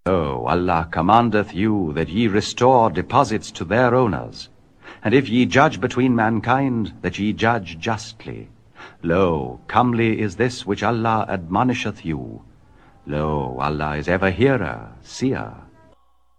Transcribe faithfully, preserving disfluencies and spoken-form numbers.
Lo, Allah commandeth you that ye restore deposits to their owners, and if ye judge between mankind, that ye judge justly. Lo, comely is this which Allah admonisheth you. Lo, Allah is ever hearer, seer.